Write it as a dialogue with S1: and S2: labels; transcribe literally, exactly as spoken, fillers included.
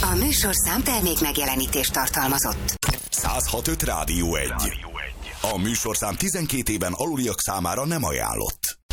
S1: A műsorszám termék megjelenítést tartalmazott.
S2: száz hat öt Rádió egy. A műsorszám tizenkét éven aluliak számára nem ajánlott.